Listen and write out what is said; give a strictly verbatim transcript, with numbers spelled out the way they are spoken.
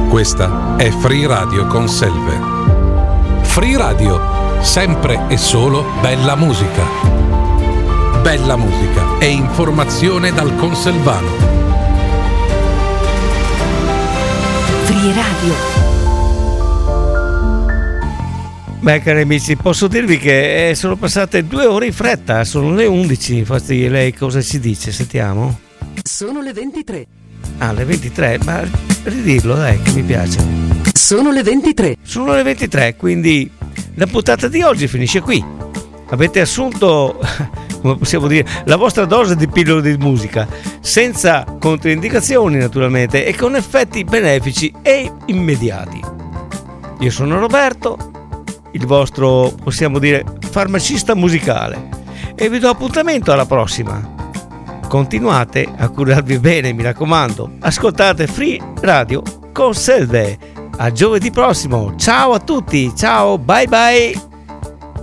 Questa è Free Radio Conselve. Free Radio, sempre e solo bella musica. Bella musica e informazione dal conselvano. Free Radio. Beh, cari amici, posso dirvi che sono passate due ore in fretta, sono le undici. Infatti lei cosa ci dice? Sentiamo. Sono le ventitré. Ah, le ventitré, ma ridirlo dai, che mi piace. Sono le ventitré. Sono le ventitré, quindi la puntata di oggi finisce qui. Avete assunto, come possiamo dire, la vostra dose di pillole di musica, senza controindicazioni naturalmente e con effetti benefici e immediati. Io sono Roberto, il vostro, possiamo dire, farmacista musicale, e vi do appuntamento alla prossima. Continuate a curarvi bene, mi raccomando. Ascoltate Free Radio Conselve. A giovedì prossimo. Ciao a tutti. Ciao, bye bye.